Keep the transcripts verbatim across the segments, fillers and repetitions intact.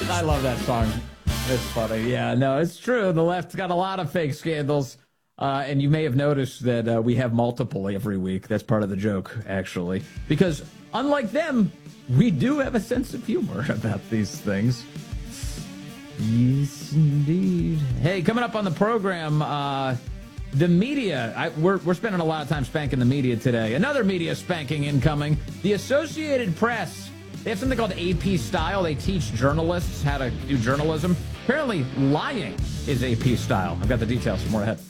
I love that song. It's funny. Yeah, no, it's true. The left's got a lot of fake scandals. Uh, and you may have noticed that uh, we have multiple every week. That's part of the joke, actually. Because unlike them, we do have a sense of humor about these things. Yes, indeed. Hey, coming up on the program, uh, the media. I, we're, we're spending a lot of time spanking the media today. Another media spanking incoming. The Associated Press. They have something called A P Style. They teach journalists how to do journalism. Apparently, lying is A P Style. I've got the details. More ahead.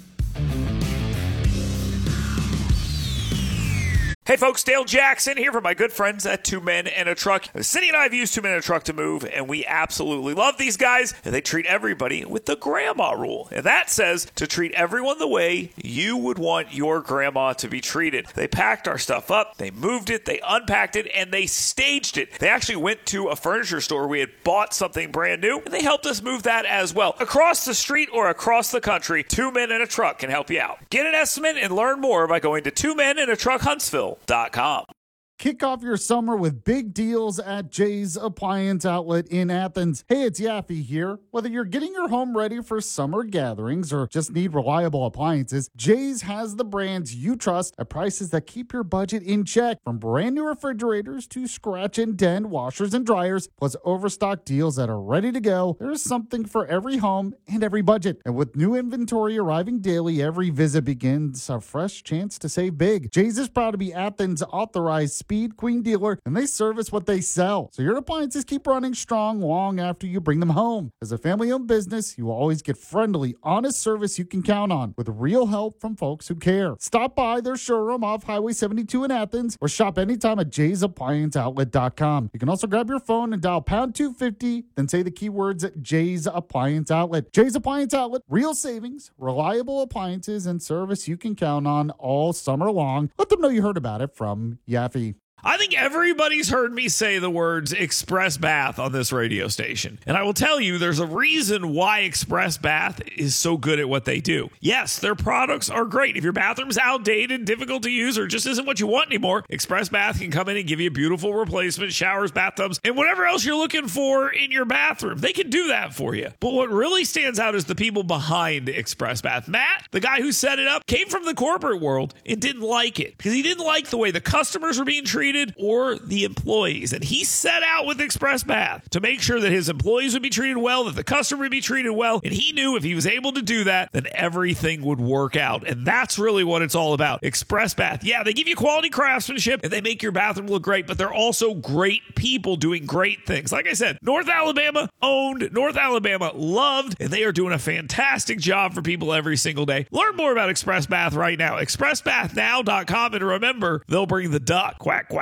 Hey folks, Dale Jackson here for my good friends at Two Men and a Truck. Cindy and I have used Two Men and a Truck to move, and we absolutely love these guys. And they treat everybody with the grandma rule. And that says to treat everyone the way you would want your grandma to be treated. They packed our stuff up, they moved it, they unpacked it, and they staged it. They actually went to a furniture store. We had bought something brand new, and they helped us move that as well. Across the street or across the country, Two Men and a Truck can help you out. Get an estimate and learn more by going to Two Men and a Truck Huntsville dot com. Kick off your summer with big deals at Jay's Appliance Outlet in Athens. Hey, it's Yaffe here. Whether you're getting your home ready for summer gatherings or just need reliable appliances, Jay's has the brands you trust at prices that keep your budget in check. From brand new refrigerators to scratch and dent washers and dryers, plus overstock deals that are ready to go, there's something for every home and every budget. And with new inventory arriving daily, every visit begins a fresh chance to save big. Jay's is proud to be Athens' authorized Speed Queen dealer, and they service what they sell. So your appliances keep running strong long after you bring them home. As a family-owned business, you will always get friendly, honest service you can count on with real help from folks who care. Stop by their showroom off Highway seventy-two in Athens or shop anytime at jays appliance outlet dot com. You can also grab your phone and dial pound two fifty, then say the keywords Jay's Appliance Outlet. Jay's Appliance Outlet, real savings, reliable appliances, and service you can count on all summer long. Let them know you heard about it from Yaffe. I think everybody's heard me say the words Express Bath on this radio station. And I will tell you, there's a reason why Express Bath is so good at what they do. Yes, their products are great. If your bathroom's outdated, difficult to use, or just isn't what you want anymore, Express Bath can come in and give you beautiful replacement showers, bathtubs, and whatever else you're looking for in your bathroom. They can do that for you. But what really stands out is the people behind Express Bath. Matt, the guy who set it up, came from the corporate world and didn't like it because he didn't like the way the customers were being treated or the employees. And he set out with Express Bath to make sure that his employees would be treated well, that the customer would be treated well. And he knew if he was able to do that, then everything would work out. And that's really what it's all about. Express Bath. Yeah, they give you quality craftsmanship and they make your bathroom look great, but they're also great people doing great things. Like I said, North Alabama owned, North Alabama loved, and they are doing a fantastic job for people every single day. Learn more about Express Bath right now. express bath now dot com. And remember, they'll bring the duck. Quack, quack.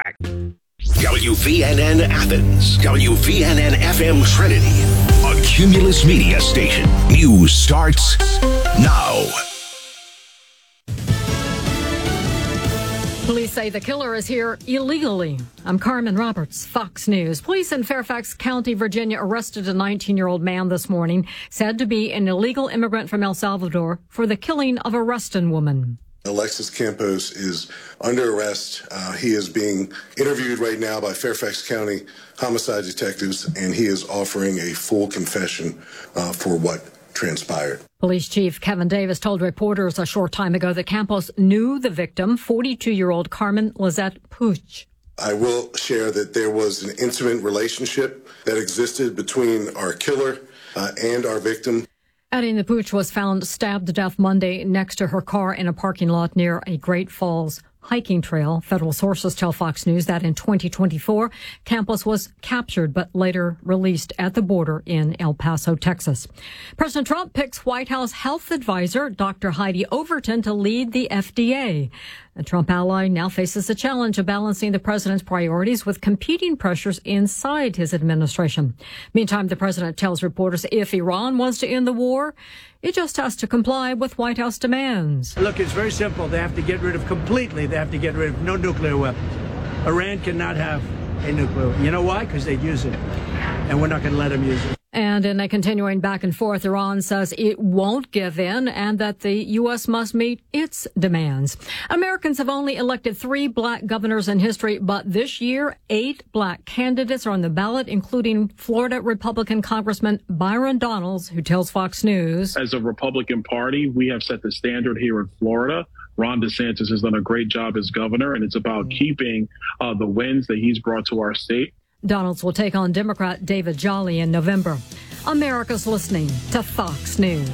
W V N N Athens, W V N N F M Trinity, a Cumulus Media station. News starts now. Police say the killer is here illegally. I'm Carmen Roberts, Fox News. Police in Fairfax County, Virginia, arrested a nineteen-year-old man this morning, said to be an illegal immigrant from El Salvador for the killing of a Ruston woman. Alexis Campos is under arrest. Uh, he is being interviewed right now by Fairfax County homicide detectives, and he is offering a full confession uh, for what transpired. Police Chief Kevin Davis told reporters a short time ago that Campos knew the victim, forty-two-year-old Carmen Lizette Puch. I will share that there was an intimate relationship that existed between our killer uh, and our victim. Adding the Pooch was found stabbed to death Monday next to her car in a parking lot near a Great Falls hiking trail. Federal sources tell Fox News that in twenty twenty-four, Campos was captured but later released at the border in El Paso, Texas. President Trump picks White House health advisor Doctor Heidi Overton to lead the F D A. The Trump ally now faces the challenge of balancing the president's priorities with competing pressures inside his administration. Meantime, the president tells reporters if Iran wants to end the war, it just has to comply with White House demands. Look, it's very simple. They have to get rid of completely, they have to get rid of no nuclear weapons. Iran cannot have a nuclear weapon. You know why? Because they'd use it. and we're not going to let them use it. And in a continuing back and forth, Iran says it won't give in and that the U S must meet its demands. Americans have only elected three black governors in history, but this year, eight black candidates are on the ballot, including Florida Republican Congressman Byron Donalds, who tells Fox News. As a Republican Party, we have set the standard here in Florida. Ron DeSantis has done a great job as governor, and it's about keeping uh, the wins that he's brought to our state. Donalds will take on Democrat David Jolly in November. America's listening to Fox News.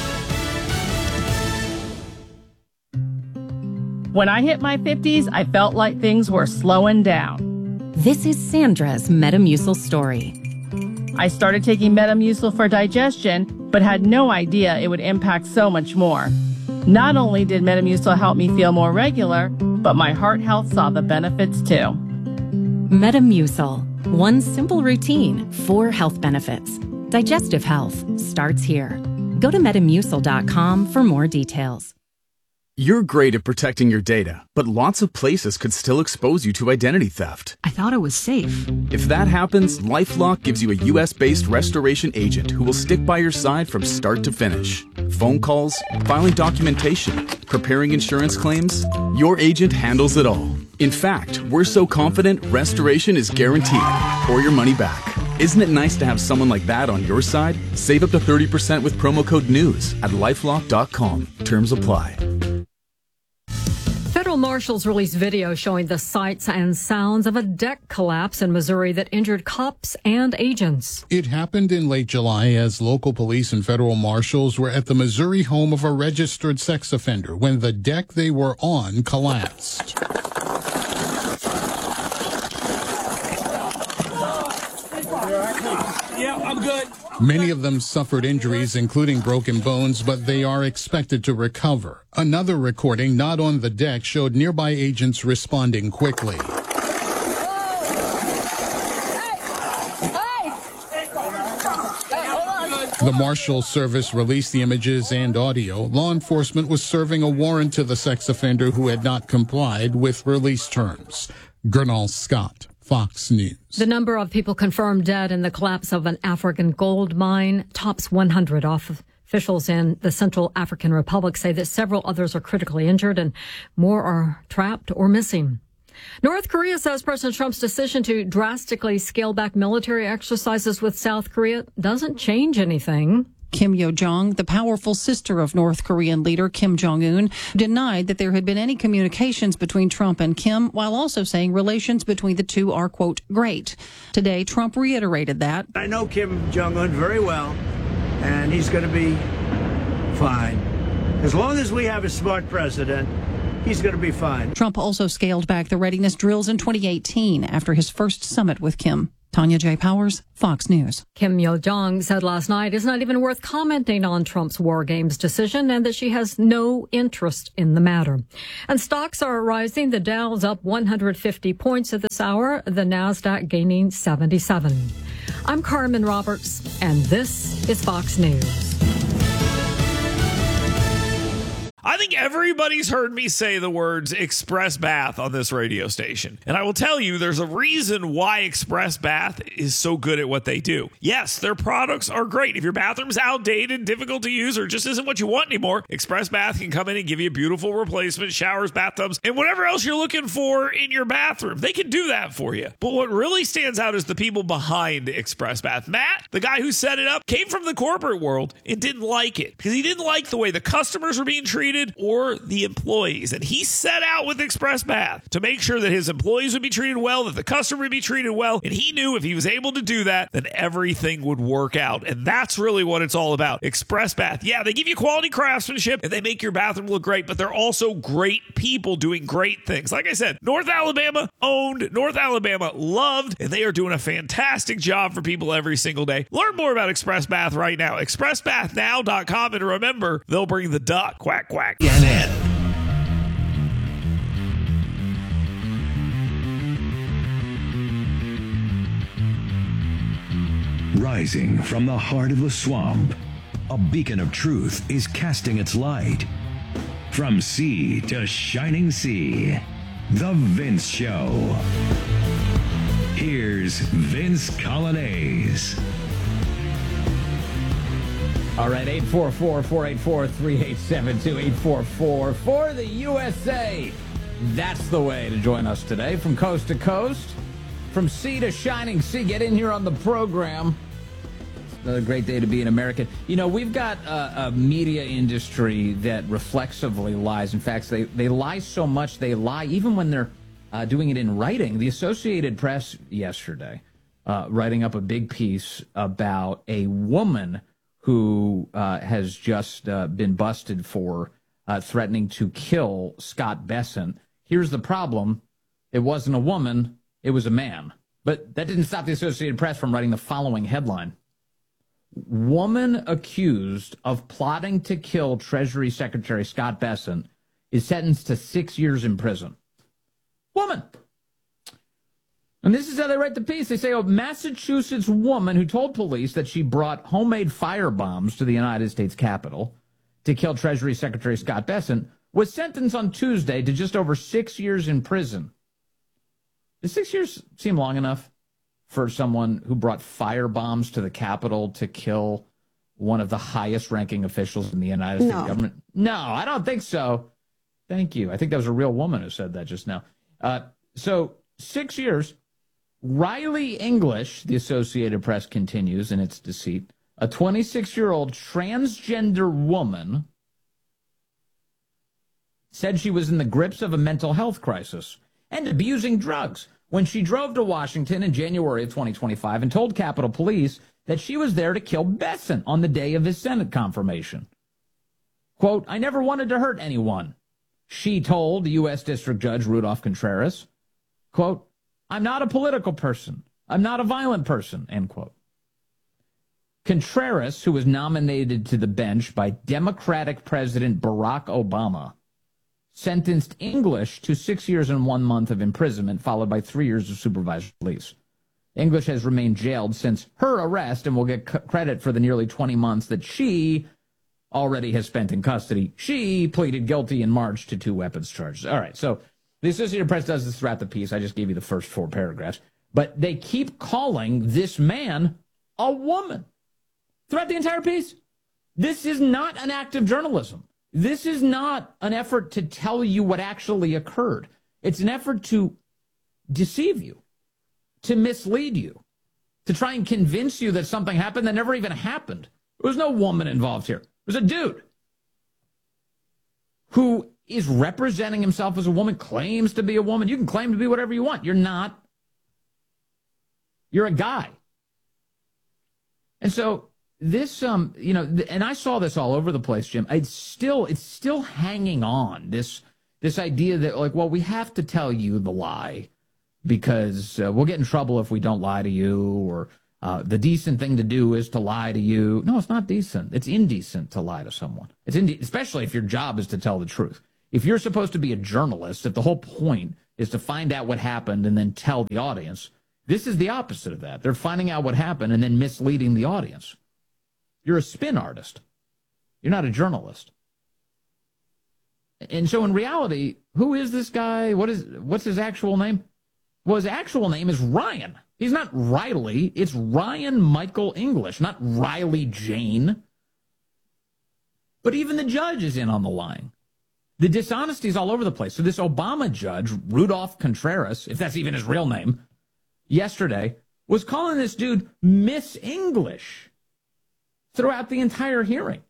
When I hit my fifties, I felt like things were slowing down. This is Sandra's Metamucil story. I started taking Metamucil for digestion, but had no idea it would impact so much more. Not only did Metamucil help me feel more regular, but my heart health saw the benefits too. Metamucil. One simple routine, four health benefits. Digestive health starts here. Go to metamucil dot com for more details. You're great at protecting your data, but lots of places could still expose you to identity theft. I thought it was safe. If that happens, LifeLock gives you a U S-based restoration agent who will stick by your side from start to finish. Phone calls, filing documentation, preparing insurance claims, your agent handles it all. In fact, we're so confident restoration is guaranteed or your money back. Isn't it nice to have someone like that on your side? Save up to thirty percent with promo code NEWS at lifelock dot com. Terms apply. Federal marshals released video showing the sights and sounds of a deck collapse in Missouri that injured cops and agents. It happened in late July as local police and federal marshals were at the Missouri home of a registered sex offender when the deck they were on collapsed. Yeah, I'm good. Many of them suffered injuries, including broken bones, but they are expected to recover. Another recording, not on the deck, showed nearby agents responding quickly. The Marshal Service released the images and audio. Law enforcement was serving a warrant to the sex offender who had not complied with release terms. Gernal Scott, Fox News. The number of people confirmed dead in the collapse of an African gold mine tops one hundred. Officials in the Central African Republic say that several others are critically injured and more are trapped or missing. North Korea says President Trump's decision to drastically scale back military exercises with South Korea doesn't change anything. Kim Yo-jong, the powerful sister of North Korean leader Kim Jong-un, denied that there had been any communications between Trump and Kim, while also saying relations between the two are, quote, great. Today, Trump reiterated that. I know Kim Jong-un very well, and he's going to be fine. As long as we have a smart president, he's going to be fine. Trump also scaled back the readiness drills in twenty eighteen after his first summit with Kim. Tanya J. Powers, Fox News. Kim Yo-jong said last night it's not even worth commenting on Trump's War Games decision and that she has no interest in the matter. And stocks are rising. The Dow's up one hundred fifty points at this hour. The Nasdaq gaining seventy-seven. I'm Carmen Roberts, and this is Fox News. I think everybody's heard me say the words Express Bath on this radio station. And I will tell you, there's a reason why Express Bath is so good at what they do. Yes, their products are great. If your bathroom's outdated, difficult to use, or just isn't what you want anymore, Express Bath can come in and give you a beautiful replacement, showers, bathtubs, and whatever else you're looking for in your bathroom. They can do that for you. But what really stands out is the people behind Express Bath. Matt, the guy who set it up, came from the corporate world and didn't like it because he didn't like the way the customers were being treated or the employees. And he set out with Express Bath to make sure that his employees would be treated well, that the customer would be treated well. And he knew if he was able to do that, then everything would work out. And that's really what it's all about. Express Bath. Yeah, they give you quality craftsmanship and they make your bathroom look great, but they're also great people doing great things. Like I said, North Alabama owned, North Alabama loved, and they are doing a fantastic job for people every single day. Learn more about Express Bath right now. express bath now dot com. And remember, they'll bring the duck. Quack, quack. C N N. Rising from the heart of the swamp, a beacon of truth is casting its light. From sea to shining sea, The Vince Show. Here's Vince Coglianese. All right, eight four four, four eight four, three eight seven two, eight four four for the U S A. That's the way to join us today from coast to coast, from sea to shining sea. Get in here on the program. It's another great day to be an American. You know, we've got a, a media industry that reflexively lies. In fact, they, they lie so much, they lie even when they're uh, doing it in writing. The Associated Press yesterday, uh, writing up a big piece about a woman who uh, has just uh, been busted for uh, threatening to kill Scott Bessent. Here's the problem. It wasn't a woman. It was a man. But that didn't stop the Associated Press from writing the following headline. Woman accused of plotting to kill Treasury Secretary Scott Bessent is sentenced to six years in prison. Woman. And this is how they write the piece. They say a Massachusetts woman who told police that she brought homemade firebombs to the United States Capitol to kill Treasury Secretary Scott Bessent was sentenced on Tuesday to just over six years in prison. Does six years seem long enough for someone who brought firebombs to the Capitol to kill one of the highest-ranking officials in the United States No. government? No, I don't think so. Thank you. I think that was a real woman who said that just now. Uh, so six years. Riley English, the Associated Press continues in its deceit, a twenty-six-year-old transgender woman said she was in the grips of a mental health crisis and abusing drugs when she drove to Washington in January of twenty twenty-five and told Capitol Police that she was there to kill Bessent on the day of his Senate confirmation. Quote, I never wanted to hurt anyone, she told U S District Judge Rudolph Contreras. Quote, I'm not a political person. I'm not a violent person, end quote. Contreras, who was nominated to the bench by Democratic President Barack Obama, sentenced English to six years and one month of imprisonment, followed by three years of supervised release. English has remained jailed since her arrest and will get c- credit for the nearly twenty months that she already has spent in custody. She pleaded guilty in March to two weapons charges. All right, so the Associated Press does this throughout the piece. I just gave you the first four paragraphs. But they keep calling this man a woman throughout the entire piece. This is not an act of journalism. This is not an effort to tell you what actually occurred. It's an effort to deceive you, to mislead you, to try and convince you that something happened that never even happened. There was no woman involved here. It was a dude who is representing himself as a woman, claims to be a woman. You can claim to be whatever you want. You're not. You're a guy. And so this, um, you know, th- and I saw this all over the place, Jim. It's still, it's still hanging on, this, this idea that, like, well, we have to tell you the lie because uh, we'll get in trouble if we don't lie to you, or uh, the decent thing to do is to lie to you. No, it's not decent. It's indecent to lie to someone. It's inde- especially if your job is to tell the truth. If you're supposed to be a journalist, if the whole point is to find out what happened and then tell the audience, this is the opposite of that. They're finding out what happened and then misleading the audience. You're a spin artist. You're not a journalist. And so in reality, who is this guy? What is what's his actual name? Well, his actual name is Ryan. He's not Riley. It's Ryan Michael English, not Riley Jane. But even the judge is in on the lying. The dishonesty is all over the place. So this Obama judge, Rudolph Contreras, if that's even his real name, yesterday was calling this dude Miss English throughout the entire hearing.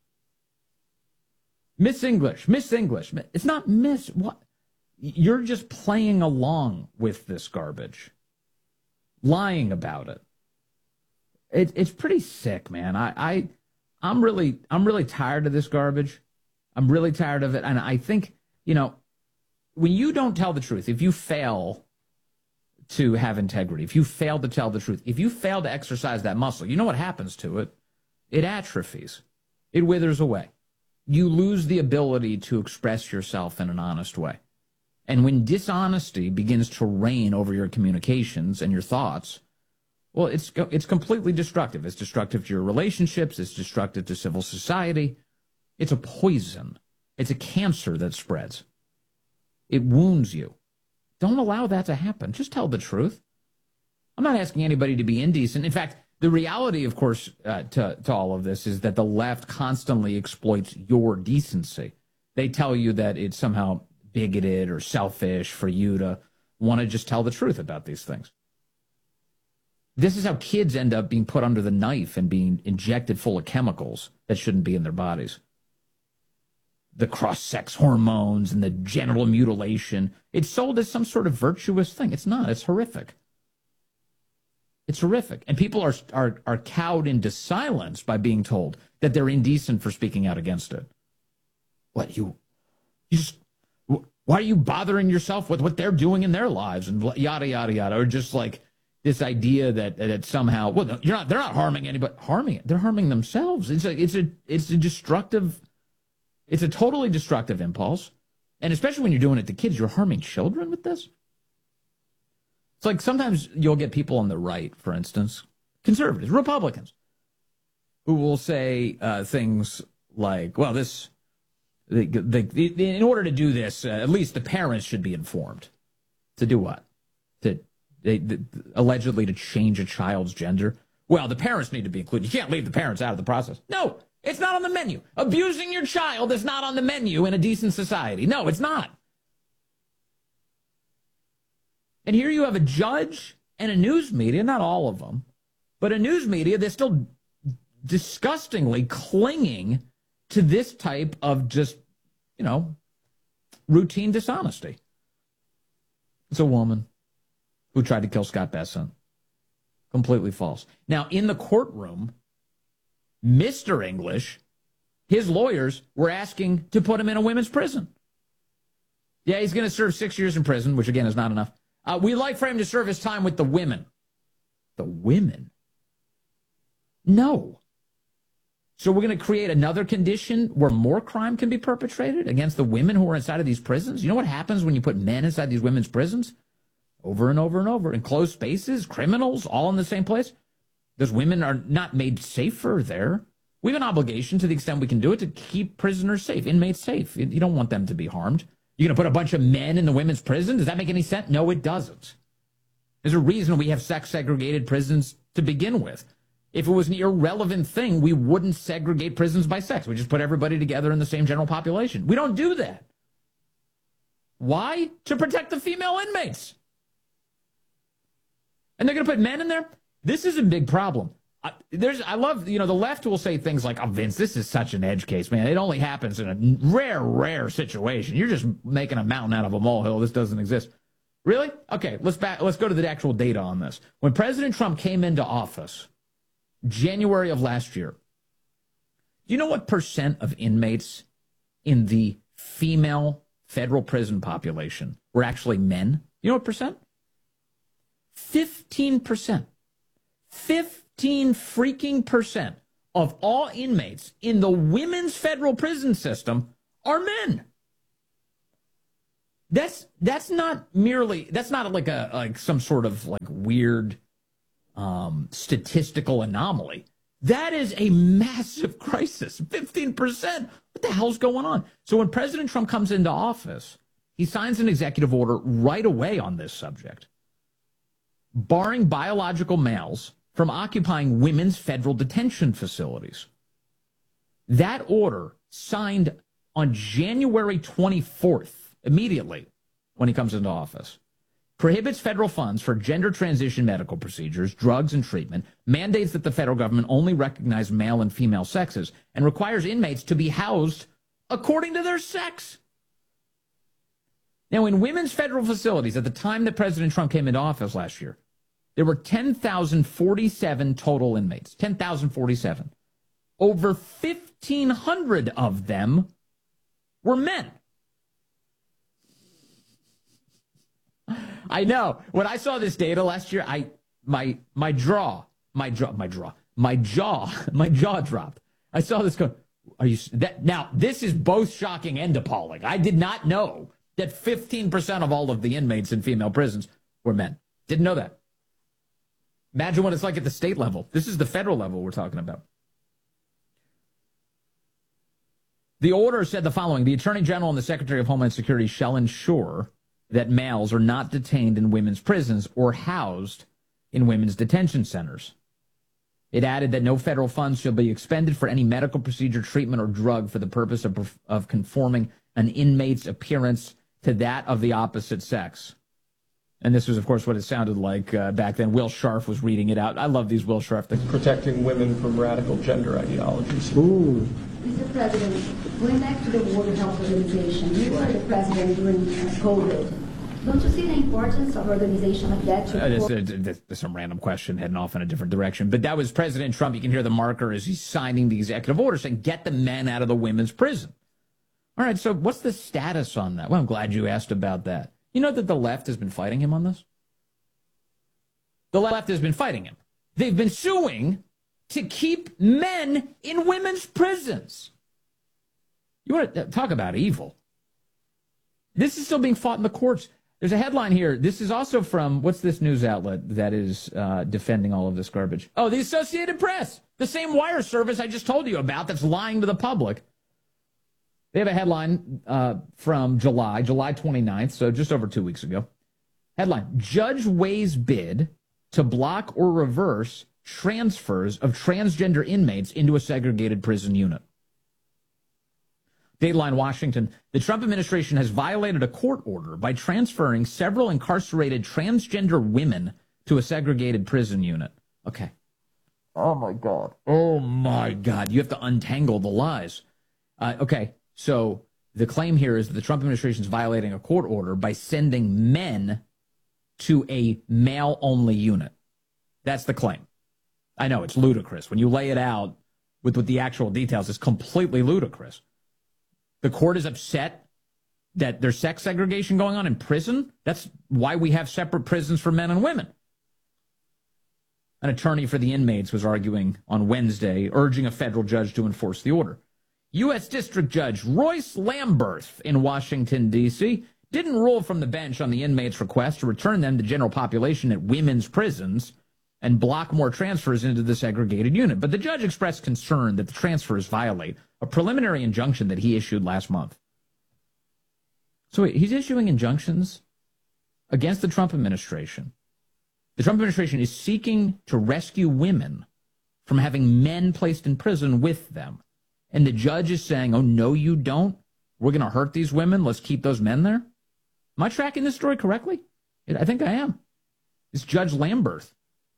Miss English, Miss English. It's not Miss. What? You're just playing along with this garbage, lying about it. It it's pretty sick, man. I, I I'm really I'm really tired of this garbage. I'm really tired of it. And I think, you know, when you don't tell the truth, if you fail to have integrity, if you fail to tell the truth, if you fail to exercise that muscle, you know what happens to it? It atrophies. It withers away. You lose the ability to express yourself in an honest way. And when dishonesty begins to reign over your communications and your thoughts, well, it's it's completely destructive. It's destructive to your relationships. It's destructive to civil society. It's a poison. It's a cancer that spreads. It wounds you. Don't allow that to happen. Just tell the truth. I'm not asking anybody to be indecent. In fact, the reality, of course, uh, to, to all of this is that the left constantly exploits your decency. They tell you that it's somehow bigoted or selfish for you to want to just tell the truth about these things. This is how kids end up being put under the knife and being injected full of chemicals that shouldn't be in their bodies. The cross-sex hormones and the genital mutilation. It's sold as some sort of virtuous thing. It's not. It's horrific. It's horrific. And people are, are, are cowed into silence by being told that they're indecent for speaking out against it. What, you, you just, why are you bothering yourself with what they're doing in their lives and yada, yada, yada, or just like this idea that that somehow, well, you're not, they're not harming anybody, harming it. They're harming themselves. It's a, it's a, it's a destructive, it's a totally destructive impulse. And especially when you're doing it to kids, you're harming children with this. It's like sometimes you'll get people on the right, for instance, conservatives, Republicans, who will say uh, things like, well, this, the, the, the, in order to do this, uh, at least the parents should be informed. To do what? To They, the, allegedly to change a child's gender. Well, the parents need to be included. You can't leave the parents out of the process. No, it's not on the menu. Abusing your child is not on the menu in a decent society. No, it's not. And here you have a judge and a news media, not all of them, but a news media that's still disgustingly clinging to this type of just, you know, routine dishonesty. It's a woman who tried to kill Scott Bessent. Completely false. Now, in the courtroom, Mister English, his lawyers were asking to put him in a women's prison. Yeah, he's going to serve six years in prison, which, again, is not enough. Uh, we like for him to serve his time with the women. The women? No. So we're going to create another condition where more crime can be perpetrated against the women who are inside of these prisons? You know what happens when you put men inside these women's prisons? Over and over and over, in closed spaces, criminals, all in the same place. Those women are not made safer there. We have an obligation, to the extent we can do it, to keep prisoners safe, inmates safe. You don't want them to be harmed. You're going to put a bunch of men in the women's prison? Does that make any sense? No, it doesn't. There's a reason we have sex-segregated prisons to begin with. If it was an irrelevant thing, we wouldn't segregate prisons by sex. We just put everybody together in the same general population. We don't do that. Why? To protect the female inmates. And they're going to put men in there? This is a big problem. I, there's, I love, you know, the left will say things like, oh, Vince, this is such an edge case, man. It only happens in a rare, rare situation. You're just making a mountain out of a molehill. This doesn't exist. Really? Okay, let's back, let's go to the actual data on this. When President Trump came into office, January of last year, do you know what percent of inmates in the female federal prison population were actually men? You know what percent? fifteen percent. fifteen freaking percent of all inmates in the women's federal prison system are men. That's that's not merely, that's not like a like some sort of like weird um, statistical anomaly. That is a massive crisis. fifteen percent. What the hell's going on? So when President Trump comes into office, he signs an executive order right away on this subject, barring biological males from occupying women's federal detention facilities. That order, signed on January twenty-fourth, immediately when he comes into office, prohibits federal funds for gender transition medical procedures, drugs, and treatment, mandates that the federal government only recognize male and female sexes, and requires inmates to be housed according to their sex. Now, in women's federal facilities, at the time that President Trump came into office last year, there were ten thousand forty-seven total inmates, ten thousand forty-seven. Over fifteen hundred of them were men. I know. When I saw this data last year, I my my jaw, my jaw, my jaw, my jaw, my jaw dropped. I saw this go, are you that now this is both shocking and appalling. I did not know that fifteen percent of all of the inmates in female prisons were men. Didn't know that. Imagine what it's like at the state level. This is the federal level we're talking about. The order said the following: the Attorney General and the Secretary of Homeland Security shall ensure that males are not detained in women's prisons or housed in women's detention centers. It added that no federal funds shall be expended for any medical procedure, treatment, or drug for the purpose of, of conforming an inmate's appearance to that of the opposite sex. And this was, of course, what it sounded like uh, back then. Will Scharf was reading it out. I love these Will Scharf things. Protecting women from radical gender ideologies. Ooh. Mister President, going back to the World Health Organization, you were the president during uh, COVID. Don't you see the importance of organization like that? To Uh, this, uh, this, this, some random question heading off in a different direction. But that was President Trump. You can hear the marker as he's signing the executive order saying, get the men out of the women's prison. All right, so what's the status on that? Well, I'm glad you asked about that. You know that the left has been fighting him on this? The left has been fighting him. They've been suing to keep men in women's prisons. You want to talk about evil? This is still being fought in the courts. There's a headline here. This is also from, what's this news outlet that is uh, defending all of this garbage? Oh, the Associated Press, the same wire service I just told you about that's lying to the public. They have a headline uh, from July, July twenty-ninth, so just over two weeks ago. Headline, Judge weighs bid to block or reverse transfers of transgender inmates into a segregated prison unit. Dateline Washington, the Trump administration has violated a court order by transferring several incarcerated transgender women to a segregated prison unit. Okay. Oh, my God. Oh, my God. You have to untangle the lies. Uh, okay, so the claim here is that the Trump administration is violating a court order by sending men to a male-only unit. That's the claim. I know, it's ludicrous. When you lay it out with, with the actual details, it's completely ludicrous. The court is upset that there's sex segregation going on in prison. That's why we have separate prisons for men and women. An attorney for the inmates was arguing on Wednesday, urging a federal judge to enforce the order. U S District Judge Royce Lamberth in Washington, D C, didn't rule from the bench on the inmates' request to return them to general population at women's prisons and block more transfers into the segregated unit. But the judge expressed concern that the transfers violate a preliminary injunction that he issued last month. So wait, he's issuing injunctions against the Trump administration. The Trump administration is seeking to rescue women from having men placed in prison with them. And the judge is saying, oh, no, you don't. We're going to hurt these women. Let's keep those men there. Am I tracking this story correctly? I think I am. It's Judge Lamberth.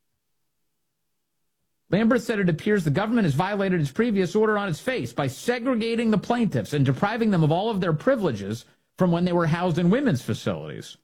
Lamberth said it appears the government has violated its previous order on its face by segregating the plaintiffs and depriving them of all of their privileges from when they were housed in women's facilities.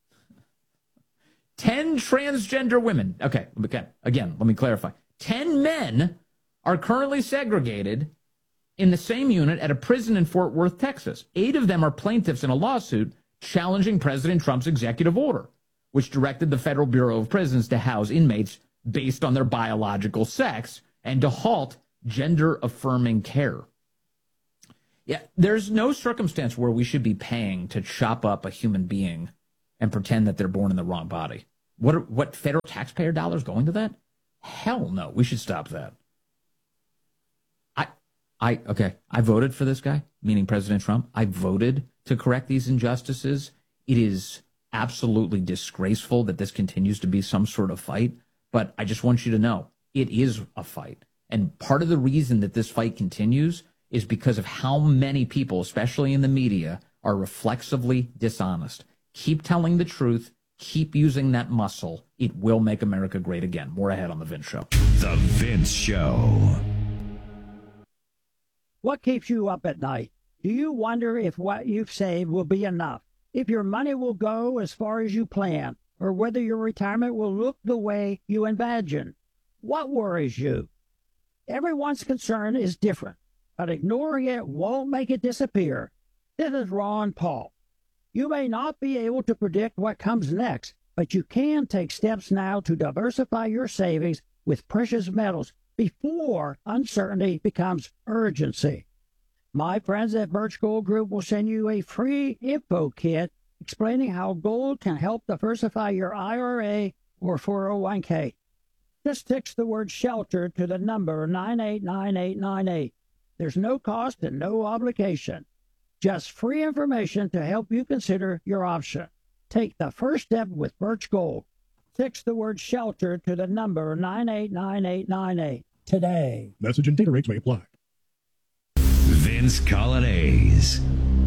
Ten transgender women. Okay, okay. Again, let me clarify. Ten men are currently segregated in the same unit at a prison in Fort Worth, Texas. Eight of them are plaintiffs in a lawsuit challenging President Trump's executive order, which directed the Federal Bureau of Prisons to house inmates based on their biological sex and to halt gender-affirming care. Yeah, there's no circumstance where we should be paying to chop up a human being and pretend that they're born in the wrong body. What are, what federal taxpayer dollars going to that? Hell no, we should stop that. I, I, okay, I voted for this guy, meaning President Trump. I voted to correct these injustices. It is absolutely disgraceful that this continues to be some sort of fight. But I just want you to know, it is a fight. And part of the reason that this fight continues is because of how many people, especially in the media, are reflexively dishonest. Keep telling the truth. Keep using that muscle. It will make America great again. More ahead on The Vince Show. The Vince Show. What keeps you up at night? Do you wonder if what you've saved will be enough? If your money will go as far as you plan? Or whether your retirement will look the way you imagine? What worries you? Everyone's concern is different, but ignoring it won't make it disappear. This is Ron Paul. You may not be able to predict what comes next, but you can take steps now to diversify your savings with precious metals before uncertainty becomes urgency. My friends at Birch Gold Group will send you a free info kit explaining how gold can help diversify your I R A or four oh one k. Just text the word SHELTER to the number nine eight nine eight nine eight. There's no cost and no obligation. Just free information to help you consider your option. Take the first step with Birch Gold. text the word shelter to the number nine eight nine eight nine eight today. Message and data rates may apply. Vince Colonnese.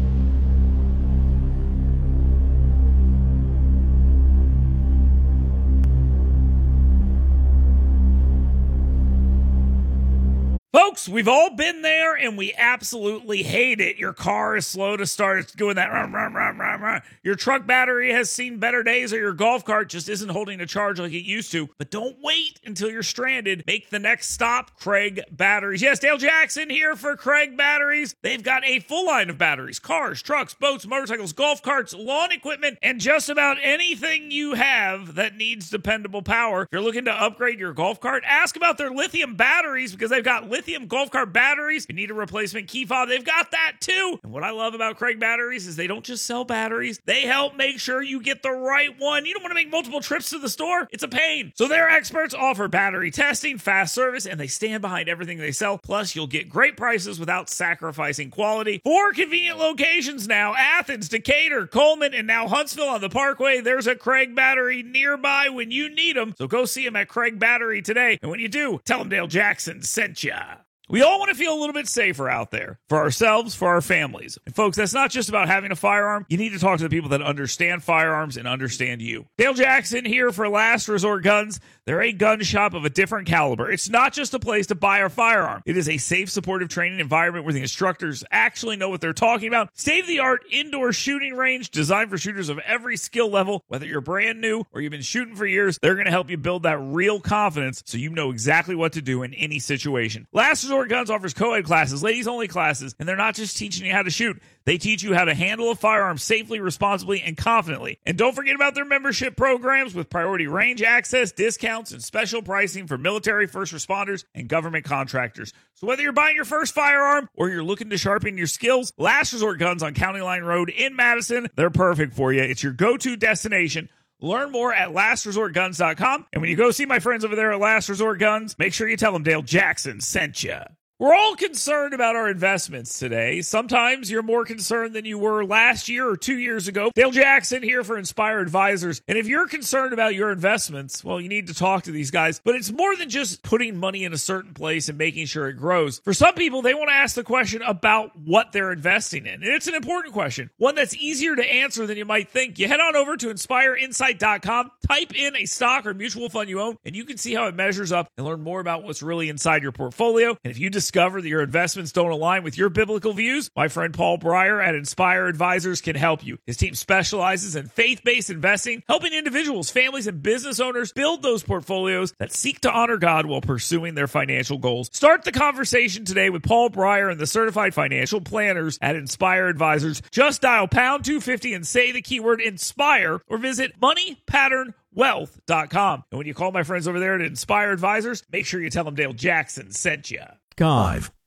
Folks, we've all been there, and we absolutely hate it. Your car is slow to start. It's doing that. Rah, rah, rah, rah, rah. Your truck battery has seen better days, or your golf cart just isn't holding a charge like it used to. But don't wait until you're stranded. Make the next stop, Craig Batteries. Yes, Dale Jackson here for Craig Batteries. They've got a full line of batteries. Cars, trucks, boats, motorcycles, golf carts, lawn equipment, and just about anything you have that needs dependable power. If you're looking to upgrade your golf cart, ask about their lithium batteries, because they've got lithium Lithium golf cart batteries. If you need a replacement key fob, they've got that too. And what I love about Craig Batteries is they don't just sell batteries. They help make sure you get the right one. You don't want to make multiple trips to the store. It's a pain. So their experts offer battery testing, fast service, and they stand behind everything they sell. Plus, you'll get great prices without sacrificing quality. Four convenient locations now: Athens, Decatur, Coleman, and now Huntsville on the Parkway. There's a Craig Battery nearby when you need them. So go see them at Craig Battery today. And when you do, tell them Dale Jackson sent ya. We all want to feel a little bit safer out there for ourselves, for our families. And folks, that's not just about having a firearm. You need to talk to the people that understand firearms and understand you. Dale Jackson here for Last Resort Guns. They're a gun shop of a different caliber. It's not just a place to buy a firearm. It is a safe, supportive training environment where the instructors actually know what they're talking about. State-of-the-art indoor shooting range designed for shooters of every skill level. Whether you're brand new or you've been shooting for years, they're going to help you build that real confidence so you know exactly what to do in any situation. Last Resort Guns offers co-ed classes, ladies-only classes, and they're not just teaching you how to shoot. They teach you how to handle a firearm safely, responsibly, and confidently. And don't forget about their membership programs with priority range access, discounts, and special pricing for military, first responders, and government contractors. So whether you're buying your first firearm or you're looking to sharpen your skills, Last Resort Guns on County Line Road in Madison, they're perfect for you. It's your go-to destination. Learn more at last resort guns dot com. And when you go see my friends over there at Last Resort Guns, make sure you tell them Dale Jackson sent you. We're all concerned about our investments today. Sometimes you're more concerned than you were last year or two years ago. Dale Jackson here for Inspire Advisors. And if you're concerned about your investments, well, you need to talk to these guys. But it's more than just putting money in a certain place and making sure it grows. For some people, they want to ask the question about what they're investing in. And it's an important question, one that's easier to answer than you might think. You head on over to inspire insight dot com, type in a stock or mutual fund you own, and you can see how it measures up and learn more about what's really inside your portfolio. And if you decide discover that your investments don't align with your biblical views, my friend Paul Breyer at Inspire Advisors can help you. His team specializes in faith-based investing, helping individuals, families, and business owners build those portfolios that seek to honor God while pursuing their financial goals. Start the conversation today with Paul Breyer and the certified financial planners at Inspire Advisors. Just dial pound two fifty and say the keyword INSPIRE or visit money pattern wealth dot com. And when you call my friends over there at Inspire Advisors, make sure you tell them Dale Jackson sent you. Five,